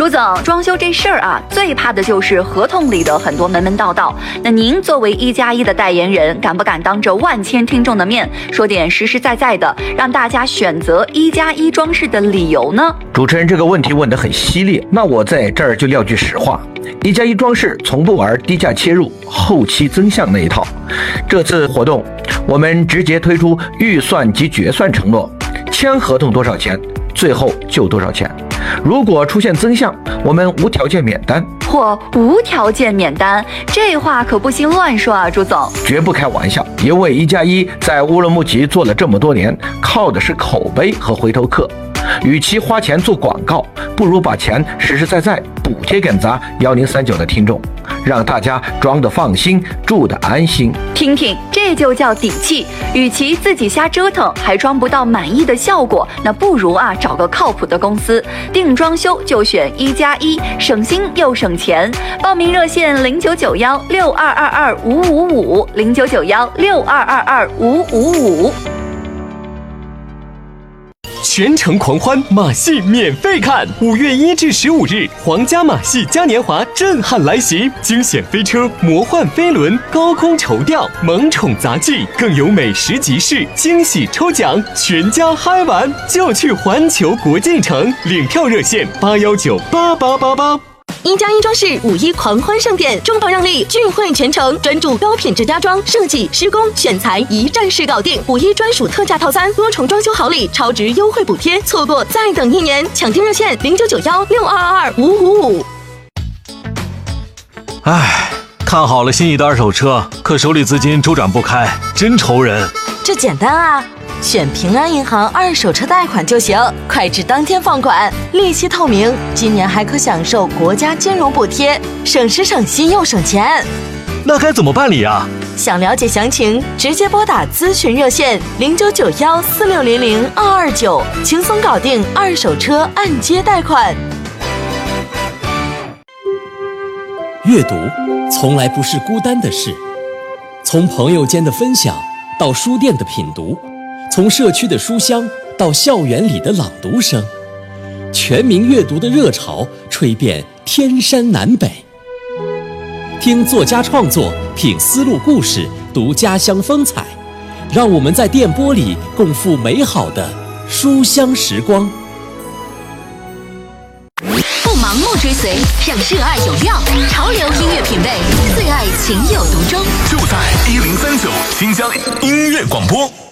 朱总，装修这事儿啊，最怕的就是合同里的很多门门道道。那您作为1+1的代言人，敢不敢当着万千听众的面说点实实在在的，让大家选择1+1装饰的理由呢？ 主持人这个问题问得很犀利，那我在这儿就撂句实话，1+1装饰从不玩低价切入、后期增项那一套。这次活动，我们直接推出预算及决算承诺，签合同多少钱，最后就多少钱。如果出现增项，我们无条件免单。 或无条件免单，这话可不行乱说啊，朱总。 绝不开玩笑，因为1+1在乌鲁木齐做了这么多年，靠的是口碑和回头客。与其花钱做广告，不如把钱实实在在补贴给咱1039的听众，让大家装得放心，住得安心。 听听，这就叫底气。与其自己瞎折腾，还装不到满意的效果，那不如找个靠谱的公司。定装修就选1+1，省心又省钱。报名热线0991-6222-555，0991-6222-555。 全程狂欢，马戏免费看！5月1至15日，皇家马戏嘉年华震撼来袭，惊险飞车、魔幻飞轮、高空绸吊、萌宠杂技，更有美食集市、惊喜抽奖，全家嗨玩！就去环球国际城，领票热线8198888。 1+1装饰5·1狂欢盛典，重磅让利，聚会全程，专注高品质家装设计、施工、选材，一站式搞定。5·1专属特价套餐，多重装修好礼，超值优惠补贴，错过再等1年。抢订热线0991-6222-555。 看好了心仪的二手车，可手里资金周转不开，真愁人。 这简单啊，选平安银行二手车贷款就行，快至当天放款，利息透明，今年还可享受国家金融补贴，省时省心又省钱。 那该怎么办理啊？ 想了解详情，直接拨打咨询热线0991-4600-229，轻松搞定二手车按揭贷款。 阅读从来不是孤单的事，从朋友间的分享到书店的品读，从社区的书香到校园里的朗读声，全民阅读的热潮吹遍天山南北。听作家创作，品丝路故事，读家乡风采，让我们在电波里共赴美好的书香时光。 不盲目追随，让热爱有料，潮流音乐品味，最爱情有独钟， 就在1039新疆音乐广播。